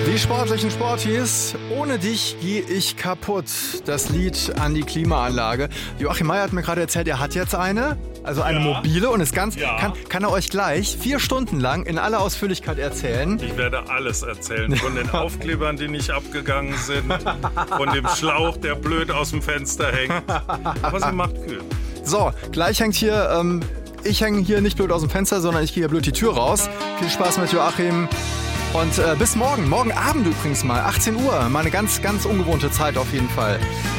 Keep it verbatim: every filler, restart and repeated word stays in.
Die sportlichen Sporties, ohne dich gehe ich kaputt. Das Lied an die Klimaanlage. Joachim Meier hat mir gerade erzählt, er hat jetzt eine, also eine ja. mobile und ist ganz, ja. kann, kann er euch gleich vier Stunden lang in aller Ausführlichkeit erzählen. Ich werde alles erzählen, von den Aufklebern, die nicht abgegangen sind, von dem Schlauch, der blöd aus dem Fenster hängt. Aber sie macht kühl. So, gleich hängt hier, ähm, ich hänge hier nicht blöd aus dem Fenster, sondern ich gehe hier blöd die Tür raus. Viel Spaß mit Joachim. Und äh, bis morgen, morgen Abend übrigens mal, achtzehn Uhr, mal eine ganz, ganz ungewohnte Zeit auf jeden Fall.